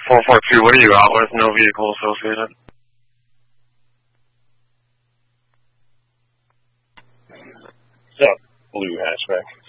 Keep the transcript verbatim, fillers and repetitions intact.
four four two, what are you out with? No vehicle associated. What's up, Blue Hatchback?